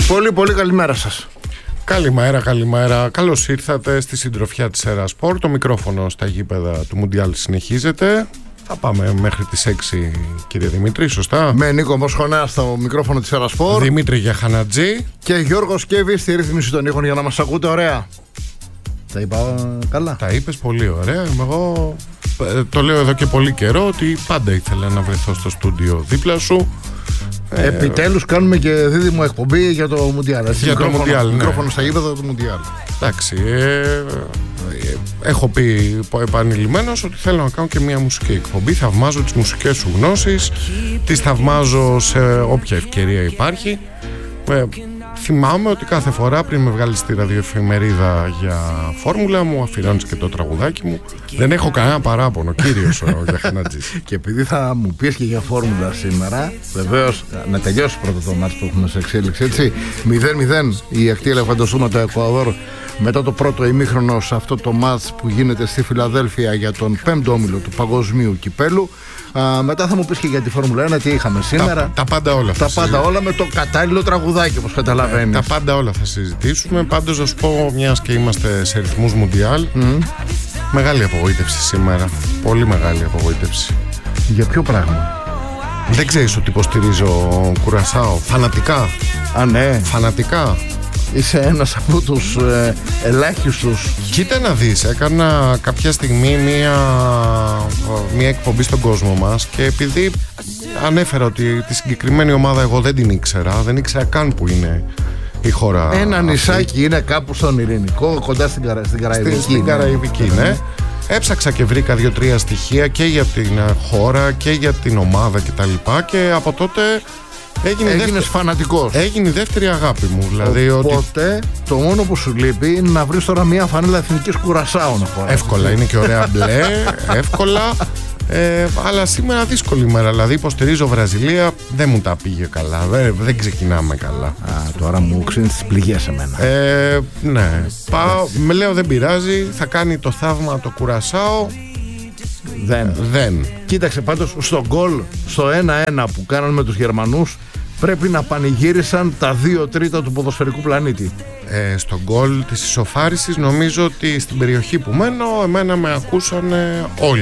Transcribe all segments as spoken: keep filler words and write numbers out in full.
Πολύ πολύ καλημέρα σας. Καλημέρα, καλημέρα. Καλώς ήρθατε στη συντροφιά της Ερασπορ. Το μικρόφωνο στα γήπεδα του Μουντιάλ συνεχίζεται. Θα πάμε μέχρι τις έξι, κύριε Δημήτρη, σωστά? Με Νίκο Μοσχονά στο μικρόφωνο της Ερασπορ. Δημήτρη Γιαχανατζή. Και Γιώργο Σκέβη στη ρύθμιση των ήχων για να μας ακούτε ωραία. Τα είπα καλά. Τα είπες πολύ ωραία. Εγώ το λέω εδώ και πολύ καιρό ότι πάντα ήθελα να βρεθώ στο στούντιο δίπλα σου. Επιτέλους κάνουμε και δίδυμο εκπομπή για το Μουντιάλ. Για το Μουντιάλ, ναι. Μικρόφωνο στα γήπεδα του Μουντιάλ. Εντάξει, ε, ε, έχω πει επανειλημμένος ότι θέλω να κάνω και μια μουσική εκπομπή. Θαυμάζω τις μουσικές σου γνώσεις, τις θαυμάζω σε όποια ευκαιρία υπάρχει. ε, Θυμάμαι ότι κάθε φορά πριν με βγάλεις στη ραδιοεφημερίδα για φόρμουλα μου αφιερώνεις και το τραγουδάκι μου. Δεν έχω κανένα παράπονο, κύριος ο Γιαχανατζής. Και επειδή θα μου πεις και για φόρμουλα σήμερα, βεβαίως να τελειώσει πρώτα το μάτς που έχουμε σε εξέλιξη, έτσι. μηδέν μηδέν η ακτή Ελεφαντοστού με το Εκουαδόρ μετά το πρώτο ημίχρονο σε αυτό το μάτς που γίνεται στη Φιλαδέλφια για τον πέμπτο όμιλο του Παγκοσμίου Κυπέλου. Α, μετά θα μου πεις και για τη Φόρμουλα ένα τι είχαμε σήμερα. Τα, τα πάντα όλα. Τα πάντα όλα με το κατάλληλο τραγουδάκι, όπως καταλαβαίνεις. Τα πάντα όλα θα συζητήσουμε. Πάντως, να σου πω, μιας και είμαστε σε ρυθμούς Μουντιάλ, mm. μεγάλη απογοήτευση σήμερα. Πολύ μεγάλη απογοήτευση. Για ποιο πράγμα? Δεν ξέρεις ότι υποστηρίζω Κουρασάο φανατικά? Α, ναι. Φανατικά. Είσαι ένας από τους ε, ελάχιστους. Κοίτα να δεις, έκανα κάποια στιγμή μία, μία εκπομπή στον κόσμο μας και επειδή ανέφερα ότι τη συγκεκριμένη ομάδα εγώ δεν την ήξερα, δεν ήξερα καν που είναι η χώρα. Ένα αυτή. Νησάκι είναι κάπου στον Ειρηνικό, κοντά στην, Καρα, στην Καραϊβική. Στην, στην Καραϊβική, ναι. ναι. Έψαξα και βρήκα δύο-τρία στοιχεία και για την χώρα και για την ομάδα κτλ. Και, και από τότε Έγινε Έγινες δεύτερη... φανατικός. Έγινε η δεύτερη αγάπη μου. Δηλαδή Οπότε ότι... το μόνο που σου λείπει είναι να βρεις τώρα μια φανέλα εθνικής Κουρασάου να φοράς. Εύκολα, είναι και ωραία μπλε. Εύκολα. Ε, αλλά σήμερα δύσκολη μέρα. Δηλαδή υποστηρίζω Βραζιλία. Δεν μου τα πήγε καλά. Δεν, δεν ξεκινάμε καλά. Α, τώρα μου ξύνεις τις πληγές εμένα. Ε, ναι. Πάω, με λέω δεν πειράζει. Θα κάνει το θαύμα το Κουρασάο. Δεν. Δεν. Κοίταξε πάντως στο γκολ, στο ένα ένα που κάναν με τους Γερμανούς, πρέπει να πανηγύρισαν τα δύο τρίτα του ποδοσφαιρικού πλανήτη. Ε, στο γκολ της ισοφάρισης νομίζω ότι στην περιοχή που μένω εμένα με ακούσαν όλοι.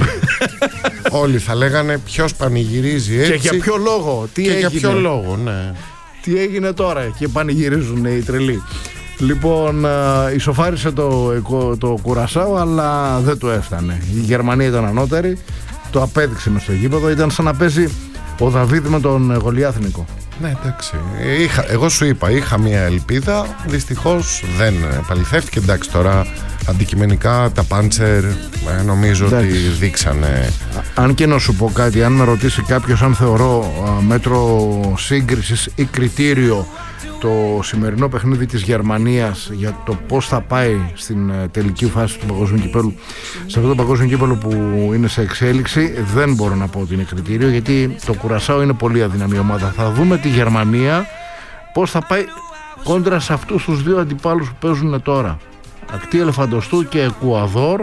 Όλοι θα λέγανε ποιος πανηγυρίζει έτσι. Και για ποιο λόγο, τι και έγινε. για ποιο λόγο, ναι. Τι έγινε τώρα και πανηγυρίζουν οι τρελοί. Λοιπόν, ισοφάρισε το, το Κουρασάο, αλλά δεν του έφτανε. Η Γερμανία ήταν ανώτερη, το απέδειξε μες στο γήπεδο. Ήταν σαν να παίζει ο Δαβίδ με τον Γολιάθνικο. Ναι, εντάξει. Είχα, εγώ σου είπα, είχα μια ελπίδα. Δυστυχώς δεν παληθεύτηκε. Εντάξει, τώρα αντικειμενικά τα Πάντσερ νομίζω εντάξει. ότι δείξανε. Αν και να σου πω κάτι, αν με ρωτήσει κάποιος αν θεωρώ α, μέτρο σύγκρισης ή κριτήριο το σημερινό παιχνίδι της Γερμανίας για το πώς θα πάει στην τελική φάση του Παγκοσμίου Κυπέλλου, σε αυτό το Παγκόσμιο Κύπελλο που είναι σε εξέλιξη, δεν μπορώ να πω ότι είναι κριτήριο, γιατί το Κουρασάο είναι πολύ αδυναμή ομάδα. Θα δούμε τη Γερμανία πώς θα πάει κόντρα σε αυτούς τους δύο αντιπάλους που παίζουν τώρα, Ακτή Ελεφαντοστού και Εκουαδόρ.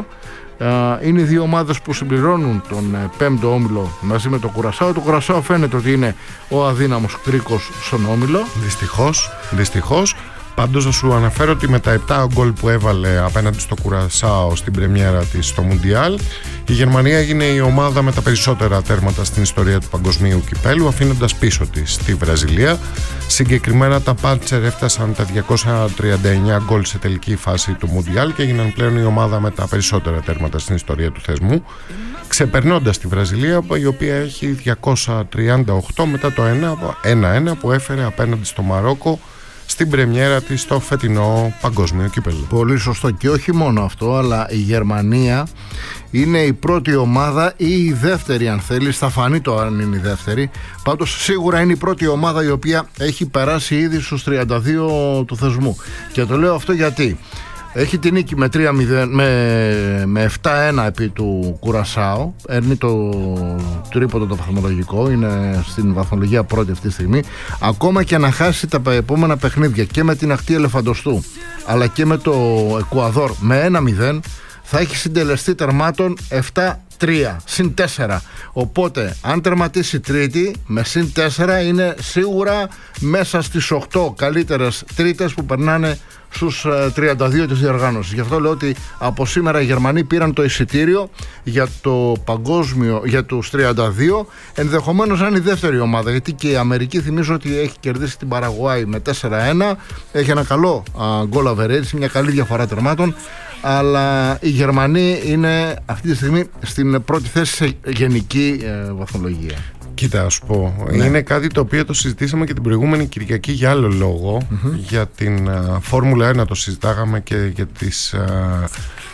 Είναι οι δύο ομάδες που συμπληρώνουν τον πέμπτο όμιλο μαζί με το Κουρασάο. Το Κουρασάο φαίνεται ότι είναι ο αδύναμος κρίκος στον όμιλο. Δυστυχώς, δυστυχώς. Πάντως να σου αναφέρω ότι με τα επτά γκολ που έβαλε απέναντι στο Κουρασάο στην πρεμιέρα της στο Μουντιάλ, η Γερμανία έγινε η ομάδα με τα περισσότερα τέρματα στην ιστορία του Παγκοσμίου Κυπέλλου, αφήνοντας πίσω της τη Βραζιλία. Συγκεκριμένα τα Πάντσερ έφτασαν τα διακόσια τριάντα εννέα γκολ σε τελική φάση του Μουντιάλ και έγιναν πλέον η ομάδα με τα περισσότερα τέρματα στην ιστορία του θεσμού, ξεπερνώντας τη Βραζιλία, η οποία έχει διακόσια τριάντα οκτώ μετά το ένα ένα που έφερε απέναντι στο Μαρόκο στην πρεμιέρα της στο φετινό Παγκόσμιο Κύπελλο. Πολύ σωστό, και όχι μόνο αυτό, αλλά η Γερμανία είναι η πρώτη ομάδα ή η δεύτερη, αν θέλεις, θα φανεί το αν είναι η δεύτερη. Πάντως σίγουρα είναι η πρώτη ομάδα η οποία έχει περάσει ήδη στους τριάντα δύο του θεσμού. Και το λέω αυτό γιατί έχει την νίκη με, τρία μηδέν, με, με επτά ένα επί του Κουρασάο. Έρνει το τρίποντο το βαθμολογικό. Είναι στην βαθμολογία πρώτη αυτή τη στιγμή. Ακόμα και να χάσει τα επόμενα παιχνίδια και με την Ακτή Ελεφαντοστού αλλά και με το Εκουαδόρ με ένα μηδέν, θα έχει συντελεστεί τερμάτων επτά τρία, συν τέσσερα. Οπότε αν τερματίσει τρίτη με συν τέσσερα είναι σίγουρα μέσα στις οκτώ καλύτερες τρίτες που περνάνε στους τριάντα δύο της διοργάνωσης. Γι' αυτό λέω ότι από σήμερα οι Γερμανοί πήραν το εισιτήριο για το παγκόσμιο, για τους τριάντα δύο, ενδεχομένως να είναι η δεύτερη ομάδα, γιατί και η Αμερική, θυμίζω ότι έχει κερδίσει την Παραγουάη με τέσσερα ένα, έχει ένα καλό goal average, μια καλή διαφορά τερμάτων, αλλά οι Γερμανοί είναι αυτή τη στιγμή στην πρώτη θέση σε γενική ε, βαθμολογία. Κοίτα, ας πω, ναι. Είναι κάτι το οποίο το συζητήσαμε και την προηγούμενη Κυριακή για άλλο λόγο. Mm-hmm. Για την uh, Φόρμουλα ένα το συζητάγαμε και για, τις, uh,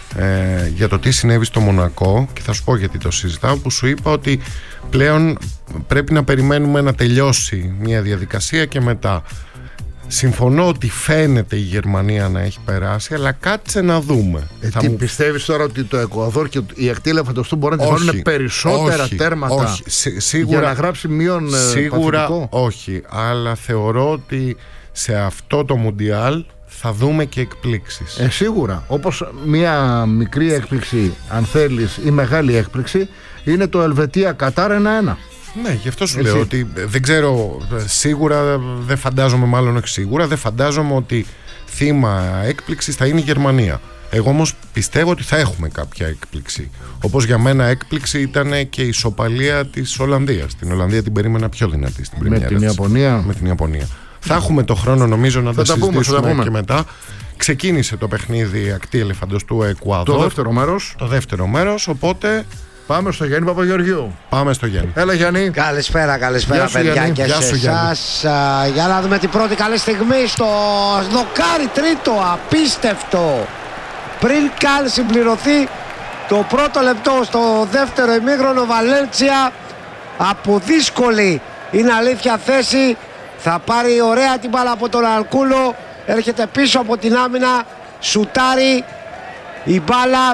ε, για το τι συνέβη στο Μονακό, και θα σου πω γιατί το συζητάω, που σου είπα ότι πλέον πρέπει να περιμένουμε να τελειώσει μια διαδικασία και μετά. Συμφωνώ ότι φαίνεται η Γερμανία να έχει περάσει, αλλά κάτσε να δούμε. Ε, τι μου... πιστεύεις τώρα ότι το Εκουαδόρ και η ακτή ελεφαντοστού μπορεί να βάλουν περισσότερα όχι, τέρματα όχι, σί, σίγουρα, για να γράψει μείον σίγουρα παθητικό? Όχι, αλλά θεωρώ ότι σε αυτό το Μουντιάλ θα δούμε και εκπλήξεις. Ε, σίγουρα. Όπως μια μικρή έκπληξη, αν θέλεις, ή μεγάλη έκπληξη, είναι το Ελβετία-Κατάρ ένα ένα. Ναι, γι' αυτό σου Έτσι. λέω ότι δεν ξέρω, σίγουρα δεν φαντάζομαι, μάλλον όχι σίγουρα, δεν φαντάζομαι ότι θύμα έκπληξης θα είναι η Γερμανία. Εγώ όμως πιστεύω ότι θα έχουμε κάποια έκπληξη. Όπως για μένα έκπληξη ήταν και η ισοπαλία της Ολλανδίας. Την Ολλανδία την περίμενα πιο δυνατή στην Με την Ιαπωνία. Με την Ιαπωνία. Θα έχουμε το χρόνο νομίζω να θα τα, τα συζητήσουμε πούμε, και μετά. Ξεκίνησε το παιχνίδι ακτή ελεφαντοστού Εκουαδόρ. Το δεύτερο μέρος. Το δεύτερο μέρος, οπότε... Πάμε στο Γιάννη Παπαγεωργίου. Πάμε στο Γιάννη. Έλα Γιάννη. Καλησπέρα, καλησπέρα Γεια σου, παιδιά Γιάννη. και Γεια σε σου, εσάς. Για να δούμε την πρώτη καλή στιγμή στο δοκάρι τρίτο, απίστευτο. Πριν καν συμπληρωθεί το πρώτο λεπτό στο δεύτερο ημίχρονο, Βαλένσια από δύσκολη, είναι αλήθεια, θέση θα πάρει ωραία την μπάλα από τον Αλκούλο, έρχεται πίσω από την άμυνα, σουτάρει, η μπάλα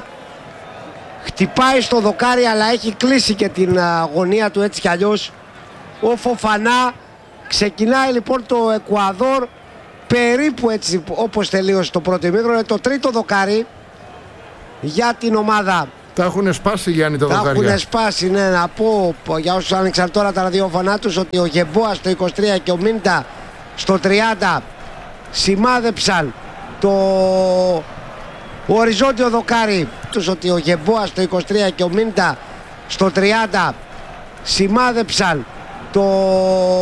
χτυπάει στο δοκάρι, αλλά έχει κλείσει και την γωνία του έτσι κι αλλιώς. Ο Φοφανά. Ξεκινάει λοιπόν το Εκουαδόρ περίπου έτσι όπως τελείωσε το πρώτο ημίχρονο. Το τρίτο δοκάρι για την ομάδα. Τα έχουν σπάσει, Γιάννη, τα δοκάρια. Τα έχουν σπάσει, ναι. Να πω για όσους άνοιξαν τώρα τα ραδιόφωνά τους ότι ο Γεμπόα στο είκοσι τρία και ο Μίντα στο τριάντα σημάδεψαν το οριζόντιο δοκάρι τους, ότι ο Γεμπόα στο είκοσι τρία και ο Μίντα στο τριάντα σημάδεψαν το